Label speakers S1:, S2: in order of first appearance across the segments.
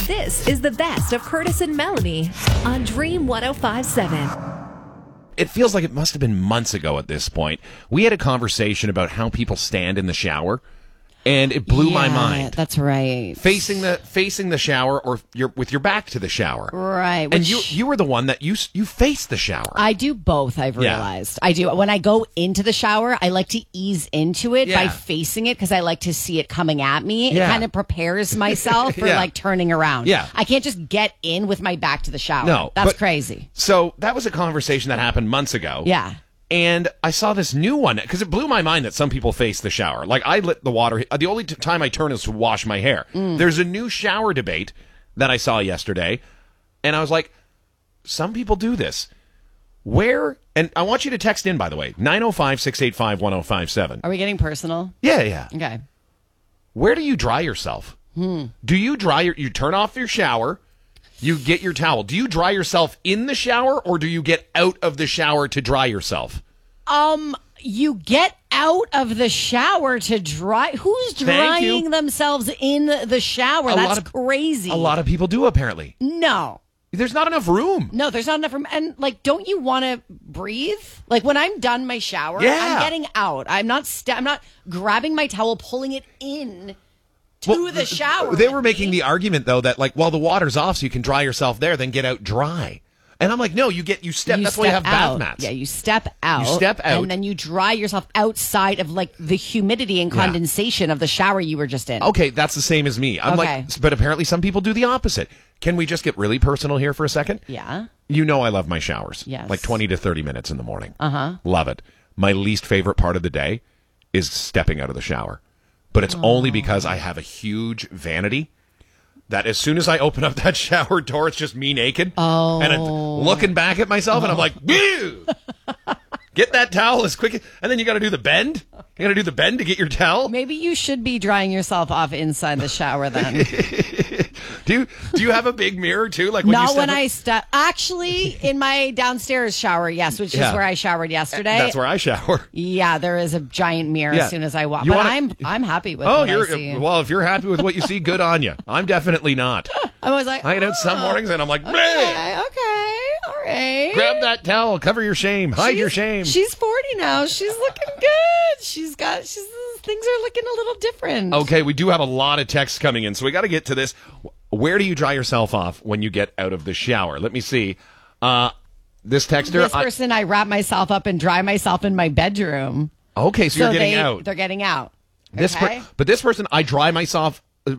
S1: This is the best of Curtis and Melanie on Dream 105.7.
S2: It feels like it must have been months ago at this point. We had a conversation about how people stand in the shower, and it blew my mind.
S3: That's right.
S2: Facing the shower, or with your back to the shower.
S3: Right.
S2: And you were the one that you face the shower.
S3: I do both, I've realized. I do. When I go into the shower, I like to ease into it by facing it because I like to see it coming at me. It kind of prepares myself for like turning around.
S2: Yeah.
S3: I can't just get in with my back to the shower.
S2: No.
S3: That's crazy.
S2: So that was a conversation that happened months ago.
S3: Yeah.
S2: And I saw this new one because it blew my mind that some people face the shower. Like, I lit the water. The only time I turn is to wash my hair. There's a new shower debate that I saw yesterday. And I was like, some people do this. Where? And I want you to text in, by the way, 905-685-1057.
S3: Are we getting personal?
S2: Yeah.
S3: Okay.
S2: Where do you dry yourself? Do you you turn off your shower? You get your towel. Do you dry yourself in the shower, or do you get out of the shower to dry yourself?
S3: You get out of the shower to dry. Who's drying themselves in the shower? That's crazy.
S2: A lot of people do, apparently.
S3: No.
S2: There's not enough room.
S3: No, there's not enough room. And, don't you want to breathe? Like, when I'm done my shower, I'm getting out. I'm not grabbing my towel, pulling it in to the shower.
S2: They were making the argument, though, that, the water's off so you can dry yourself there, then get out dry. And I'm like, no, you step. That's why you have bath mats.
S3: Yeah, you step out.
S2: You step out.
S3: And then you dry yourself outside of, the humidity and condensation of the shower you were just in.
S2: Okay, that's the same as me. I'm but apparently some people do the opposite. Can we just get really personal here for a second?
S3: Yeah.
S2: You know I love my showers.
S3: Yes.
S2: 20 to 30 minutes in the morning.
S3: Uh-huh.
S2: Love it. My least favorite part of the day is stepping out of the shower. But it's only because I have a huge vanity that as soon as I open up that shower door, it's just me naked.
S3: Oh.
S2: And I'm looking back at myself, and I'm like, "Boo! Get that towel as quick." And then you got to do the bend. You got to do the bend to get your towel.
S3: Maybe you should be drying yourself off inside the shower then.
S2: Do you have a big mirror too? Like
S3: not when I step. Actually, in my downstairs shower, yes, which is where I showered yesterday.
S2: That's where I shower.
S3: Yeah, there is a giant mirror as soon as I walk. I'm happy with.
S2: Oh,
S3: what I see.
S2: Well, if you're happy with what you see, good on you. I'm definitely not.
S3: I was like,
S2: I get out some mornings and I'm like,
S3: okay, all right.
S2: Grab that towel, cover your shame, hide your shame.
S3: She's 40 now. She's looking good. Things are looking a little different.
S2: Okay, we do have a lot of texts coming in, so we got to get to this. Where do you dry yourself off when you get out of the shower? Let me see. This texter.
S3: I wrap myself up and dry myself in my bedroom.
S2: Okay, so you're getting out.
S3: They're getting out.
S2: But this person, I dry myself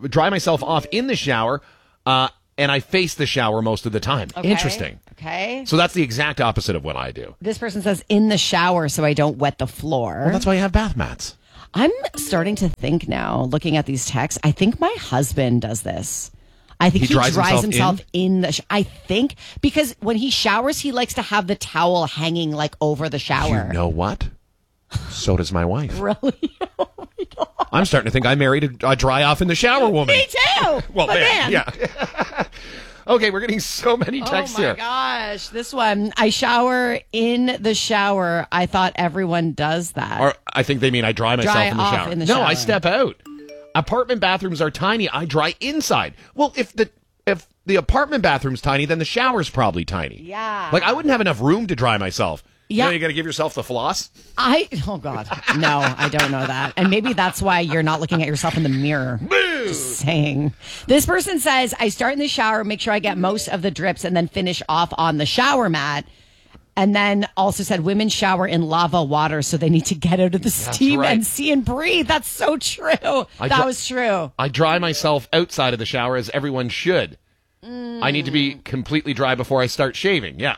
S2: off in the shower, and I face the shower most of the time.
S3: Okay.
S2: Interesting.
S3: Okay.
S2: So that's the exact opposite of what I do.
S3: This person says in the shower so I don't wet the floor.
S2: Well, that's why you have bath mats.
S3: I'm starting to think now, looking at these texts, I think my husband does this. I think he dries himself in the I think because when he showers, he likes to have the towel hanging over the shower.
S2: You know what? So does my wife.
S3: Really? Oh my God.
S2: I'm starting to think I married a dry off in the shower woman.
S3: Me too.
S2: Well, man. Yeah. Okay, we're getting so many texts here.
S3: Oh my gosh. This one, I shower in the shower. I thought everyone does that.
S2: Or I think they mean I dry myself in the shower.
S3: No,
S2: I step out. Apartment bathrooms are tiny. I dry inside. Well, if the apartment bathroom's tiny, then the shower's probably tiny.
S3: Yeah.
S2: I wouldn't have enough room to dry myself.
S3: Yeah.
S2: You got to give yourself the floss?
S3: Oh, God. No, I don't know that. And maybe that's why you're not looking at yourself in the mirror.
S2: Boo!
S3: Just saying. This person says, I start in the shower, make sure I get most of the drips, and then finish off on the shower mat. And then also said women shower in lava water, so they need to get out of the steam and see and breathe. That's so true. That was true.
S2: I dry myself outside of the shower, as everyone should. I need to be completely dry before I start shaving. Yeah,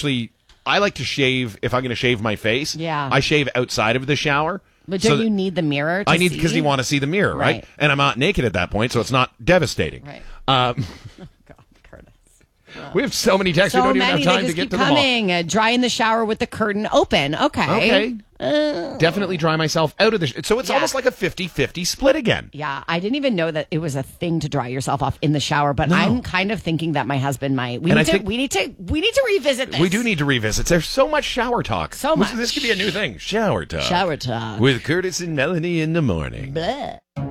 S2: I like to shave if I'm going to shave my face.
S3: Yeah.
S2: I shave outside of the shower.
S3: But don't you need the mirror to
S2: I need
S3: see?
S2: because you want to see the mirror, right? And I'm not naked at that point, so it's not devastating.
S3: Right.
S2: God, Curtis. We have so many texts. We don't even have time to get to them all.
S3: Dry in the shower with the curtain open. Okay.
S2: Definitely dry myself out of the... So it's almost like a 50-50 split again.
S3: Yeah, I didn't even know that it was a thing to dry yourself off in the shower, but I'm kind of thinking that my husband might. We need to revisit this.
S2: We do need to revisit. There's so much shower talk.
S3: So much.
S2: This could be a new thing. Shower talk.
S3: Shower talk.
S2: With Curtis and Melanie in the morning.
S3: Bleh.